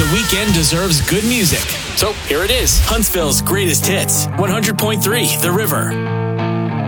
the weekend deserves good music. So here it is, Huntsville's greatest hits, 100.3 The River.